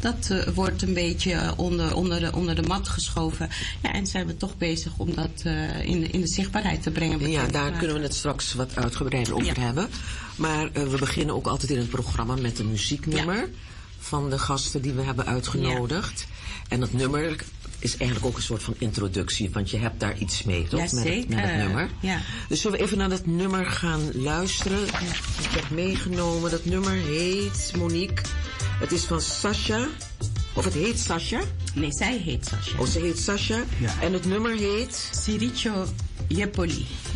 Dat wordt een beetje onder de mat geschoven. Ja, en zijn we toch bezig om dat in de zichtbaarheid te brengen. Ja, daar kunnen we het straks wat uitgebreider over hebben. Maar we beginnen ook altijd in het programma met een muzieknummer van de gasten die we hebben uitgenodigd. Ja. En dat nummer is eigenlijk ook een soort van introductie, want je hebt daar iets mee, toch? Ja, met het nummer. Ja. Dus zullen we even naar dat nummer gaan luisteren? Ik heb meegenomen, dat nummer heet Monique. Het is van Sasha. Of het heet Sasha? Nee, zij heet Sasha. Oh, ze heet Sasha. Ja. En het nummer heet? Siricho Jepoli.